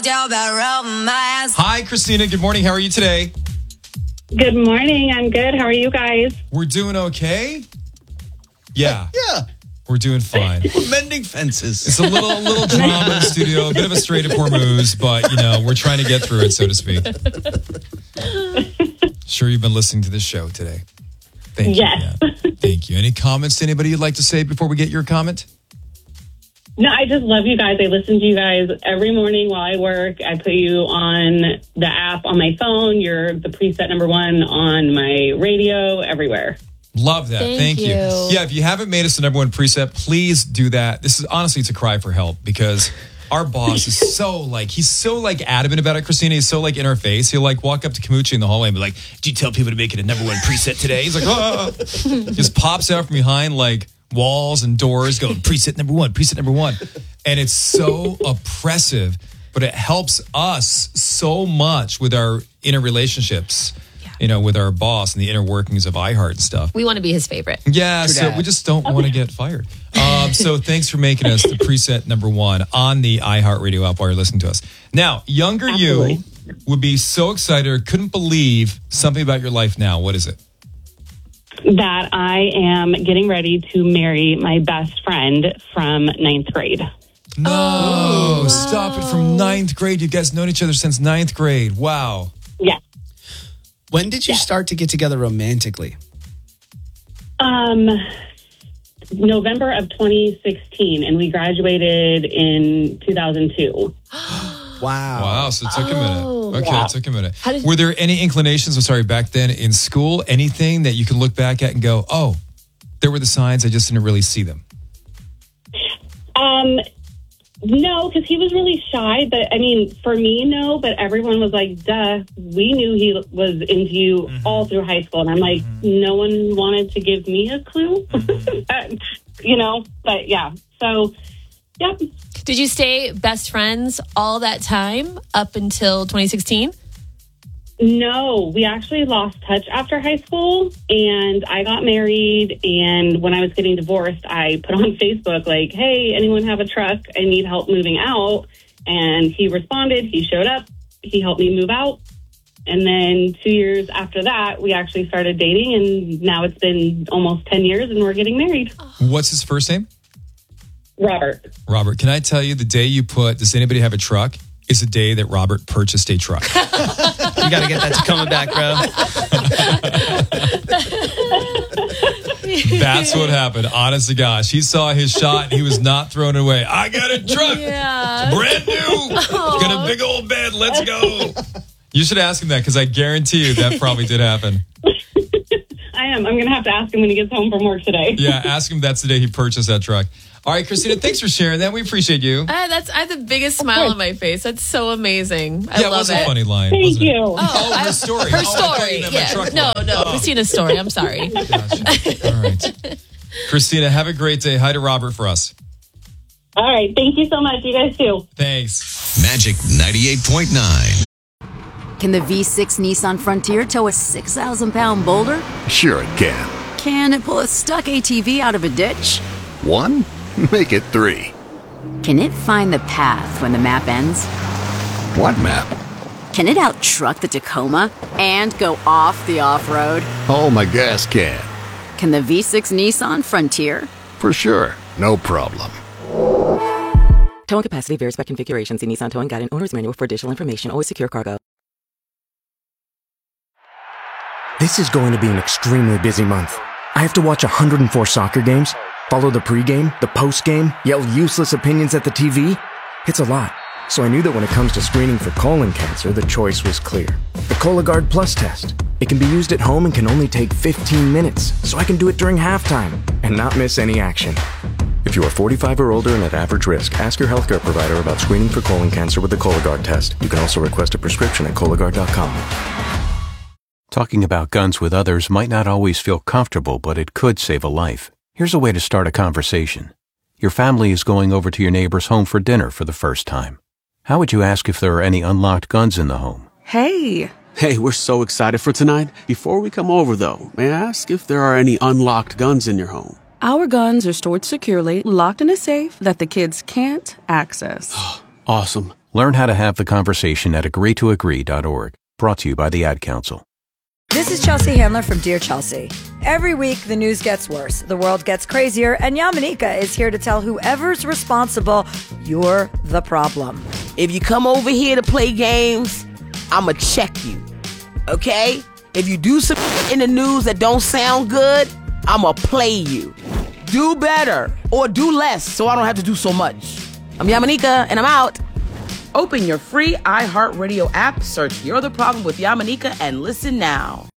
Hi, Christina. Good morning. How are you today? Good morning. I'm good. How are you guys? We're doing okay? Yeah. Yeah. We're doing fine. We're mending fences. It's a little drama in the studio, a bit of a straight at Hormuz, but, we're trying to get through it, so to speak. Sure you've been listening to this show today. Thank you. Yes. Yeah. Thank you. Any comments to anybody you'd like to say before we get your comment? No, I just love you guys. I listen to you guys every morning while I work. I put you on the app on my phone. You're the preset number one on my radio, everywhere. Love that. Thank you. Yeah, if you haven't made us the number one preset, please do that. This is honestly, it's a cry for help because our boss is he's so adamant about it, Christina. He's so in our face. He'll walk up to Kamuchi in the hallway and be like, "Do you tell people to make it a number one preset today?" He's like, "Oh." Just pops out from behind walls and doors going, preset number one. And it's so oppressive, but it helps us so much with our inner relationships. With our boss and the inner workings of iHeart and stuff. We want to be his favorite. Yeah, so we just don't want to get fired. So thanks for making us the preset number one on the iHeart Radio app while you're listening to us. Now, younger you would be so excited or couldn't believe something about your life now. What is it? That I am getting ready to marry my best friend from 9th grade. No, stop it. From 9th grade. You guys known each other since 9th grade. Wow. Yes. When did you start to get together romantically? November of 2016, and we graduated in 2002. Wow, so it took a minute. Okay, yeah. It took a minute. Were there any inclinations, back then in school, anything that you can look back at and go, oh, there were the signs, I just didn't really see them? No, because he was really shy. But for me, no. But everyone was like, duh. We knew he was into you all through high school. And I'm like, no one wanted to give me a clue. But yeah. So, yep. Did you stay best friends all that time up until 2016? No, we actually lost touch after high school, and I got married, and when I was getting divorced, I put on Facebook, hey, anyone have a truck? I need help moving out. And he responded, he showed up, he helped me move out. And then 2 years after that, we actually started dating, and now it's been almost 10 years, and we're getting married. What's his first name? Robert. Robert, can I tell you the day you put, does anybody have a truck? Is the day that Robert purchased a truck. You got to get that to coming back, bro. That's what happened. Honest to gosh. He saw his shot and he was not throwing it away. I got a truck. Yeah. It's brand new. Got a big old bed. Let's go. You should ask him that because I guarantee you that probably did happen. I am. I'm going to have to ask him when he gets home from work today. Yeah, ask him that's the day he purchased that truck. All right, Christina, thanks for sharing that. We appreciate you. I have the biggest smile on my face. That's so amazing. I love it was a funny line. Thank you. Oh, her story. Her story. No, Christina's story. I'm sorry. Gotcha. All right. Christina, have a great day. Hi to Robert for us. All right. Thank you so much. You guys too. Thanks. Magic 98.9. Can the V6 Nissan Frontier tow a 6,000-pound boulder? Sure it can. Can it pull a stuck ATV out of a ditch? 1? Make it 3. Can it find the path when the map ends? What map? Can it out-truck the Tacoma and go off the off-road? Oh, my gas can. Can the V6 Nissan Frontier? For sure. No problem. Towing capacity varies by configuration. See Nissan Towing Guide and Owner's Manual for additional information. Always secure cargo. This is going to be an extremely busy month. I have to watch 104 soccer games, follow the pregame, the postgame, yell useless opinions at the TV. It's a lot. So I knew that when it comes to screening for colon cancer, the choice was clear. The Cologuard Plus test. It can be used at home and can only take 15 minutes, so I can do it during halftime and not miss any action. If you are 45 or older and at average risk, ask your healthcare provider about screening for colon cancer with the Cologuard test. You can also request a prescription at Cologuard.com. Talking about guns with others might not always feel comfortable, but it could save a life. Here's a way to start a conversation. Your family is going over to your neighbor's home for dinner for the first time. How would you ask if there are any unlocked guns in the home? Hey, we're so excited for tonight. Before we come over, though, may I ask if there are any unlocked guns in your home? Our guns are stored securely, locked in a safe that the kids can't access. Awesome. Learn how to have the conversation at agreetoagree.org. Brought to you by the Ad Council. This is Chelsea Handler from Dear Chelsea. Every week, the news gets worse, the world gets crazier, and Yamanika is here to tell whoever's responsible, you're the problem. If you come over here to play games, I'ma check you, okay? If you do some in the news that don't sound good, I'ma play you. Do better or do less so I don't have to do so much. I'm Yamanika, and I'm out. Open your free iHeartRadio app, search You're the Problem with Yamanika, and listen now.